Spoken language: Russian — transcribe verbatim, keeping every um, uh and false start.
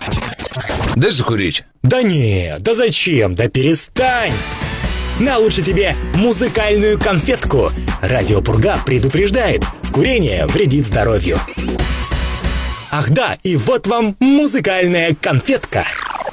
Дай закурить. Да не, да зачем, да перестань. На лучше тебе музыкальную конфетку. Радио Пурга предупреждает: курение вредит здоровью. Ах да, и вот вам музыкальная конфетка.